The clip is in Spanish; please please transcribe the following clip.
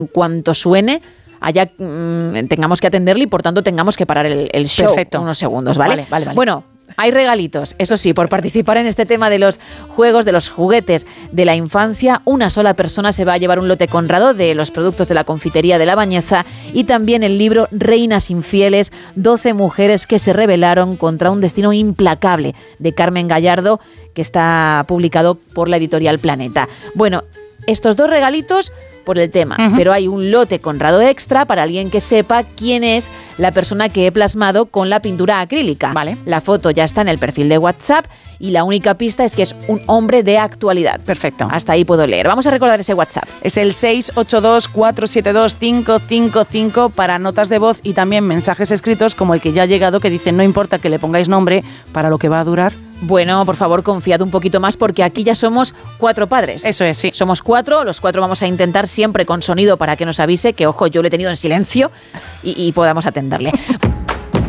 cuanto suene, tengamos que atenderle y por tanto tengamos que parar el show. Perfecto. Unos segundos, ¿vale? Vale. Bueno, hay regalitos, eso sí, por participar en este tema de los juegos, de los juguetes de la infancia. Una sola persona se va a llevar un lote Conrado de los productos de la confitería de La Bañeza y también el libro Reinas infieles, 12 mujeres que se rebelaron contra un destino implacable, de Carmen Gallardo, que está publicado por la editorial Planeta. Bueno, estos 2 regalitos por el tema, pero hay un lote Conrado extra para alguien que sepa quién es la persona que he plasmado con la pintura acrílica. Vale. La foto ya está en el perfil de WhatsApp y la única pista es que es un hombre de actualidad. Perfecto. Hasta ahí puedo leer. Vamos a recordar ese WhatsApp. Es el 682-472-555 para notas de voz y también mensajes escritos como el que ya ha llegado, que dice: no importa que le pongáis nombre, para lo que va a durar. Bueno, por favor, confiad un poquito más porque aquí ya somos 4 padres. Eso es, sí. Somos 4, los 4 vamos a intentar siempre con sonido para que nos avise, que ojo, yo lo he tenido en silencio y podamos atenderle.